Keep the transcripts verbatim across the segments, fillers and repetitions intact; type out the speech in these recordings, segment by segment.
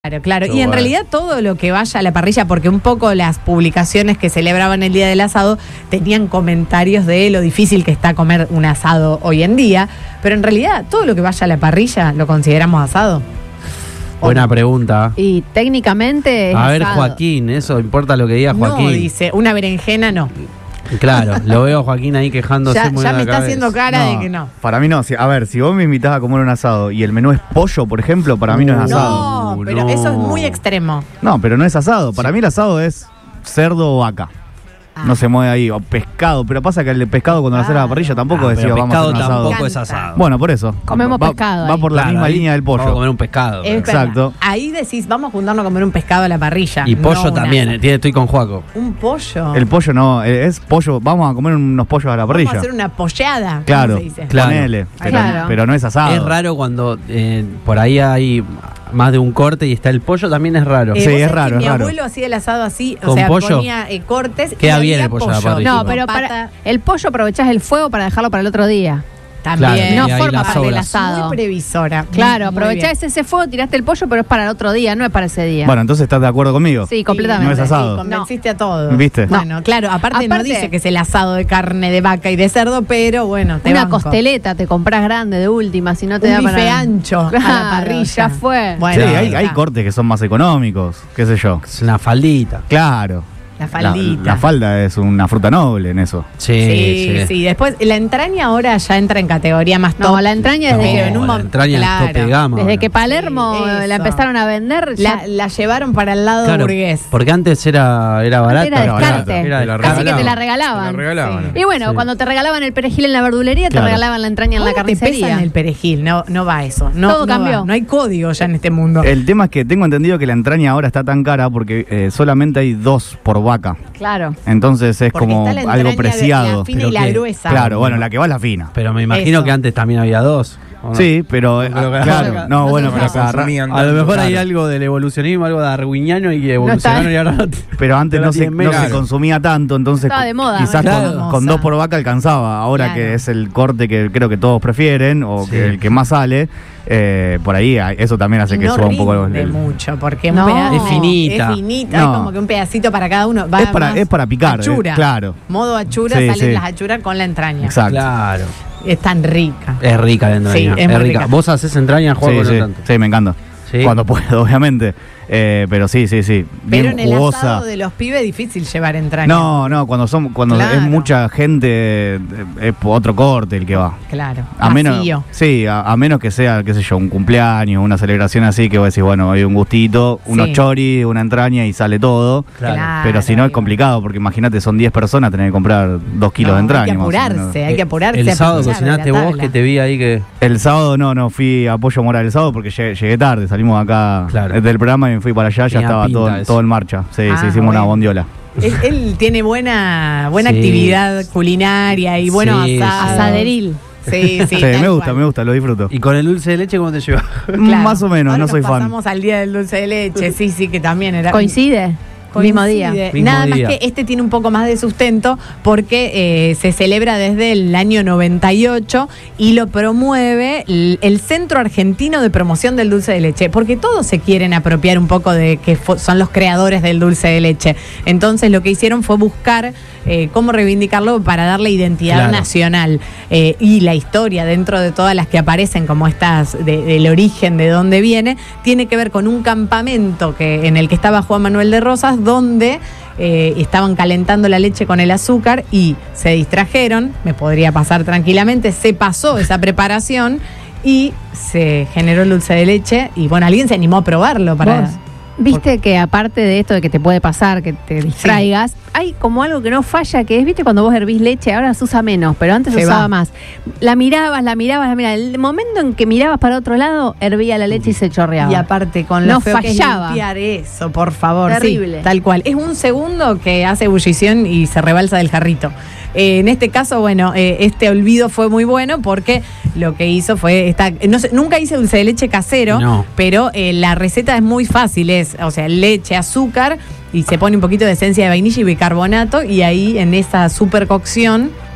Claro, claro. Pero y en bueno. realidad todo lo que vaya a la parrilla, porque un poco las publicaciones que celebraban el Día del Asado tenían comentarios de lo difícil que está comer un asado hoy en día, pero en realidad todo lo que vaya a la parrilla lo consideramos asado. Buena pregunta. Y técnicamente es A ver, asado. Joaquín, eso importa lo que diga Joaquín. No, dice, una berenjena no. Claro, lo veo a Joaquín ahí quejándose. Ya, muy ya en la me está cabeza. haciendo cara de que no. Para mí no. Si- a ver, si vos me invitás a comer un asado y el menú es pollo, por ejemplo, para mí no es asado. No, pero no. eso es muy extremo. No, pero no es asado. Para mí el asado es cerdo o vaca. Ah. No se mueve ahí. O pescado. Pero pasa que el de pescado cuando lo haces a la parrilla tampoco Ah, decía pero vamos a hacer pescado un asado. tampoco es Encanta. asado. Bueno, por eso. Comemos va, pescado Va ahí. por la Claro, misma ahí línea del Vamos a pollo. comer un pescado. Es Exacto. verdad. Ahí decís, vamos a juntarnos a comer un pescado a la parrilla. Y no pollo un también, asado. eh, tiene- estoy con Joaco. Un pollo. El pollo no, eh, es pollo. Vamos a comer unos pollos a la Vamos parrilla. a hacer una pollada. Claro, ¿cómo se dice? Claro. ponele. Pero, Claro. pero no es asado. Es raro cuando eh, por ahí hay más de un corte y está el pollo, también es raro. Eh, Sí, vos es sabés raro, que es Mi raro. abuelo hacía el asado así, o ¿Con sea, pollo? ponía eh, cortes. Queda y bien había el pollo a la parrilla. No, Tipo, pero pata, para el pollo aprovechás el fuego para dejarlo para el otro día. también. Claro, No y ahí forma las parte del sobras. asado. Muy previsora. Claro, Muy aprovechás bien. ese fuego, tiraste el pollo, pero es para el otro día, no es para ese día. Bueno, entonces estás de acuerdo conmigo. Sí, completamente. No es asado. Sí, convenciste a todos. ¿Viste? Bueno, claro, aparte, no Aparte- dice que es el asado de carne de vaca y de cerdo, pero bueno, te Una banco. costeleta te compras grande de última, si no te Un da bife para... ancho a la Claro, parrilla. ya fue. Bueno, Sí, ahí hay, está. hay cortes que son más económicos, qué sé yo. Es una faldita. Claro. La La, faldita. la falda es una fruta noble en eso. Sí, Sí, sí. sí, Después, la entraña ahora ya entra en categoría más top. No, la entraña No, desde, Pero en un la mom- entraña es claro. tope de gama. desde ahora. que Palermo Sí, la eso. empezaron a vender, La, ya la llevaron para el lado Claro, burgués. porque antes era, era barata. era Era descarte. barato. Era de la Casi que te la regalaban. regalaban. Te la regalaban. Y bueno, Sí. cuando te regalaban el perejil en la verdulería, Claro. te regalaban la entraña en la ¿Cómo te carnicería. pesan el perejil? No, no va eso. No, Todo no cambió. va. No hay código ya en este mundo. El tema es que tengo entendido que la entraña ahora está tan cara porque eh, solamente hay dos por vaca. Claro. Entonces es Porque como está la algo entraña de- preciado. La fina Pero y la que- gruesa. Claro, bueno, la que va es la fina. Pero me imagino Eso. que antes también había dos. ¿o no? Sí, pero, eh, Pero que- claro, no, no, no bueno, se pero, sabe. acá- Consumían A lo mejor hay Claro. algo del evolucionismo, algo darwiniano y que evolucionaron está. y ahora no. pero antes Ahora no se, tienen no menos. se consumía tanto, entonces Estaba co- de moda, quizás Claro. con, con dos por vaca alcanzaba. Ahora Claro. que es el corte que creo que todos prefieren o Sí. que el que más sale, eh, por ahí hay- eso también hace Y que no suba un poco rinde el- mucho, porque No. un pedazo Es finita. Es finita, No. es como que un pedacito para cada uno. Va Es para- más es para picar, eh, achura. claro. Modo achura, Sí, salen sí. las achuras con la entraña. Exacto. Claro. Es tan rica. Es rica la entraña. Sí, es es muy rica. rica. Vos haces entraña, Sí, Juego, sí, no tanto. sí, me encanta. Sí. Cuando puedo, obviamente. Eh, pero sí, sí, sí. Pero Bien en el jugosa. asado de los pibes es difícil llevar entraña. No, no, cuando son, cuando Claro. es mucha gente, eh, es otro corte el que va. Claro. A menos, vacío. sí, a, a menos que sea, qué sé yo, un cumpleaños, una celebración así, que vos decís, bueno, hay un gustito, unos Sí. choris, una entraña y sale todo. Claro. Claro. Pero si no es ahí va. complicado, porque imagínate, son diez personas, tenés que comprar dos kilos No, de entraña. Hay que más o menos. apurarse, hay que apurarse. El a sábado pillar de cocinaste la vos, tabla. que te vi ahí que. El sábado no, no, fui a Pollo Moral el sábado porque llegué, llegué tarde, salimos acá Claro. del programa y me fui para allá, ya Tenía estaba pinta todo, eso. todo en marcha. Sí, Ah, sí, hicimos bueno. una bondiola. Él, él tiene buena, buena Sí. actividad culinaria y buenos Sí, asados. Asaderil. Sí, sí. Sí, tal me gusta, cual. me gusta, lo disfruto. ¿Y con el dulce de leche cómo te llevas? Claro. Más o menos, Ahora no nos soy fan. Pasamos al día del dulce de leche, sí, sí, que también era. Coincide. Mismo día. Coincide. Mismo Nada día. más que este tiene un poco más de sustento porque eh, se celebra desde el año noventa y ocho y lo promueve el, el Centro Argentino de Promoción del Dulce de Leche, porque todos se quieren apropiar un poco de que fu- son los creadores del dulce de leche. Entonces lo que hicieron fue buscar eh, cómo reivindicarlo para darle identidad Claro. nacional. Eh, y la historia dentro de todas las que aparecen como estas de- del origen de dónde viene tiene que ver con un campamento que en el que estaba Juan Manuel de Rosas, donde eh, estaban calentando la leche con el azúcar y se distrajeron, me podría pasar tranquilamente, se pasó esa preparación y se generó el dulce de leche y bueno, alguien se animó a probarlo para... Vos Viste que aparte de esto de que te puede pasar, que te distraigas, hay como algo que no falla, que es, viste, cuando vos hervís leche, ahora se usa menos, pero antes se Se usaba va. más. La mirabas, la mirabas, la mirabas. El momento en que mirabas para otro lado, hervía la leche y se chorreaba. Y aparte, con lo No feo que es fallaba. limpiar eso, por favor. Terrible. Sí, tal cual. Es un segundo que hace ebullición y se rebalsa del jarrito. Eh, en este caso, bueno, eh, este olvido fue muy bueno porque lo que hizo fue, esta, no sé, nunca hice dulce de leche casero, No. pero eh, la receta es muy fácil, es, o sea, leche, azúcar y se pone un poquito de esencia de vainilla y bicarbonato y ahí en esa super cocción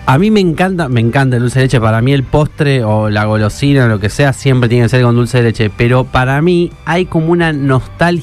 A mí me encanta, me encanta el dulce de leche. Para mí el postre o la golosina o lo que sea siempre tiene que ser con dulce de leche. Pero para mí hay como una nostalgia